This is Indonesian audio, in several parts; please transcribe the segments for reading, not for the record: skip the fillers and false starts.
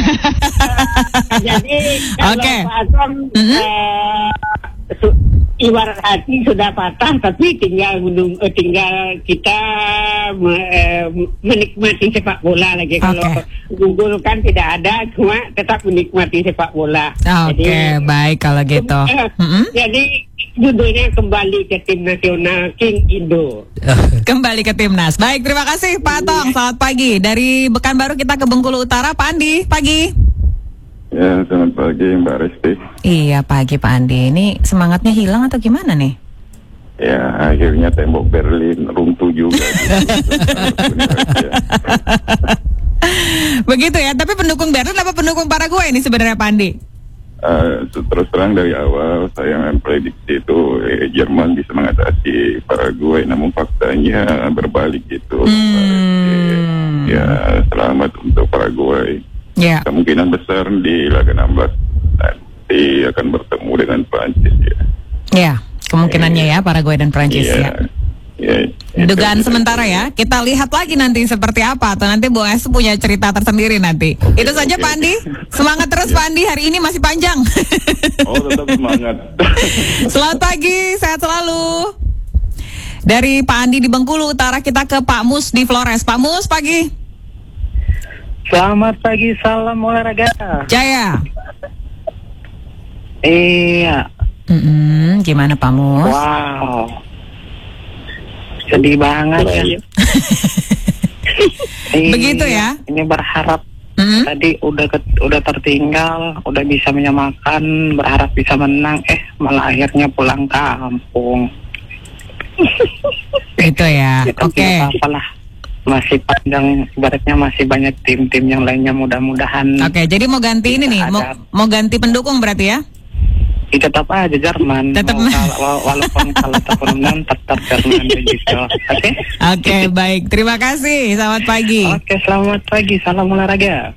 Jadi kalau Pak Atom ibarat hati sudah patah, tapi tinggal kita menikmati sepak bola lagi. Kalau Google kan tidak ada, cuma tetap menikmati sepak bola. Oke, baik kalau gitu. Jadi judulnya kembali ke tim nasional King Indo. Kembali ke timnas. Baik, terima kasih Pak Tong. Selamat pagi. Dari Pekanbaru kita ke Bengkulu Utara. Pak Andi, pagi. Ya, selamat pagi Mbak Resti. Iya, pagi Pak Andi. Ini semangatnya hilang atau gimana nih? Ya, akhirnya tembok Berlin runtuh juga. Begitu ya, tapi pendukung Berlin apa pendukung Paraguay ini sebenarnya Pak Andi? Terus terang dari awal saya memprediksi itu Jerman bisa mengatasi Paraguay, namun faktanya berbalik gitu. Ya, selamat untuk Paraguay. Ya. Kemungkinan besar di laga 16 nanti akan bertemu dengan Prancis ya. Ya, kemungkinannya ya Paraguay dan Prancis ya. Dugaan sementara ya. Kita lihat lagi nanti seperti apa, atau nanti Bu Es punya cerita tersendiri nanti. Itu saja Pak Andi. Semangat terus Pak Andi, hari ini masih panjang. Oh, tetap semangat. Selamat pagi, sehat selalu. Dari Pak Andi di Bengkulu Utara kita ke Pak Mus di Flores. Pak Mus, pagi. Selamat pagi, salam olahraga. Jaya. Iya. Gimana Pak Mus? Wow. Sedih banget ya. Begitu ya. Ini berharap tadi udah tertinggal, udah bisa menyamakan, berharap bisa menang, malah akhirnya pulang kampung. Itu ya. Oke. Apalah. Masih panjang, ibaratnya masih banyak tim-tim yang lainnya, mudah-mudahan. Oke, jadi mau ganti ini nih, mau ganti pendukung berarti ya? Tetap aja Jerman. Tetap walaupun kalah ataupun menang, tetap Jerman begitu. Oke, baik. Terima kasih. Selamat pagi. Oke, selamat pagi. Salam olahraga.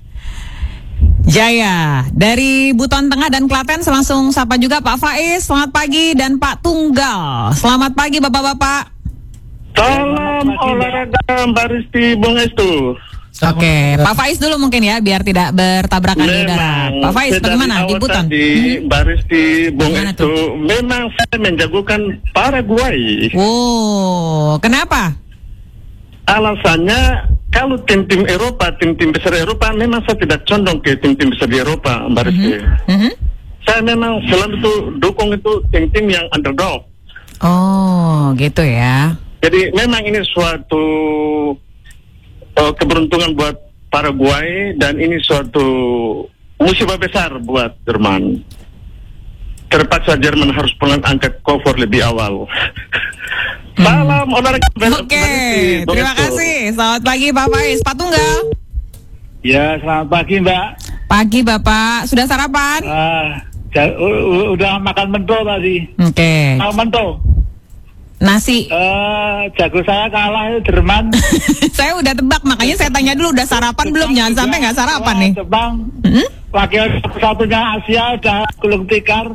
Jaya dari Buton Tengah dan Klaten, langsung sapa juga Pak Faiz. Selamat pagi, dan Pak Tunggal. Selamat pagi Bapak-bapak. Salam olahraga Mbak Risti Bung Estu. Oke, Pak Faiz dulu mungkin ya, biar tidak bertabrakan di udara. Pak Faiz bagaimana di Buton? Mbak Risti Bung Estu, memang saya menjagokan Paraguay. Oh, kenapa? Alasannya kalau tim-tim Eropa, tim-tim besar Eropa, memang saya tidak condong ke tim-tim besar di Eropa, Mbak Risti. Saya memang selalu itu dukung itu tim-tim yang underdog. Oh, gitu ya. Jadi memang ini suatu keberuntungan buat Paraguay, dan ini suatu musibah besar buat Jerman. Terpaksa Jerman harus angkat cover lebih awal. Salam olahraga. Oke, terima kasih. Selamat pagi Pak Faiz. Pak Tunggal. Ya, selamat pagi Mbak. Pagi Bapak, sudah sarapan? Udah makan mento tadi. Oke. Mau mento? Nasi. Jago saya kalah itu Jerman. Saya udah tebak, makanya saya tanya dulu udah sarapan belum, jangan sampai nggak sarapan nih. Jepang, wakil satu-satunya Asia udah gulung tikar.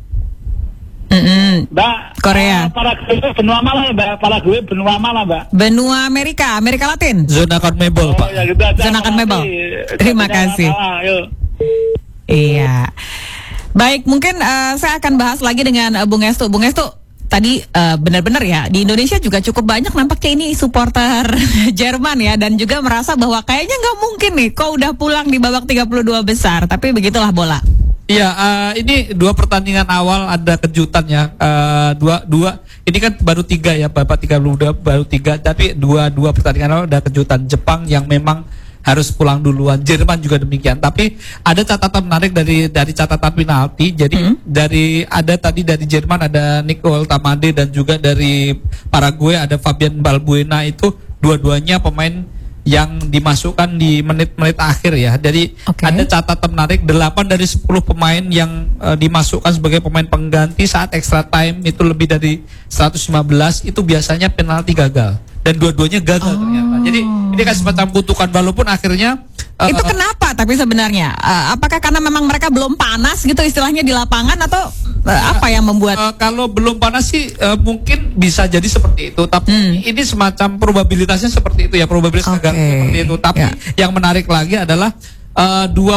Mbak, Korea. Paraguay benua mana Mbak? Paraguay benua mana Mbak? Benua Amerika Latin. Zona CONMEBOL Pak. Ya, gitu aja. Zona CONMEBOL. Terima kasih. Iya. Baik, mungkin saya akan bahas lagi dengan Bung Estu. Bung Estu, tadi benar-benar ya, di Indonesia juga cukup banyak nampaknya ini supporter Jerman ya, dan juga merasa bahwa kayaknya nggak mungkin nih kok udah pulang di babak 32 besar, tapi begitulah bola. Iya, ini 2 pertandingan awal ada kejutan ya, dua ini kan baru 3 ya, babak 32 baru 3, tapi dua pertandingan awal ada kejutan. Jepang yang memang harus pulang duluan, Jerman juga demikian. Tapi ada catatan menarik dari catatan penalti. Jadi dari Jerman ada Nicole Tamade, dan juga dari Paraguay ada Fabian Balbuena. Itu dua-duanya pemain yang dimasukkan di menit-menit akhir ya. Jadi ada catatan menarik, 8 dari 10 pemain yang dimasukkan sebagai pemain pengganti saat extra time itu lebih dari 115 itu biasanya penalti gagal, dan dua-duanya gagal ternyata. Jadi ini kan semacam kutukan, walaupun akhirnya itu kenapa tapi sebenarnya apakah karena memang mereka belum panas gitu istilahnya di lapangan, atau apa yang membuat kalau belum panas sih mungkin bisa jadi seperti itu, tapi ini semacam probabilitasnya seperti itu ya, probabilitas gagal seperti itu. Tapi yang menarik lagi adalah dua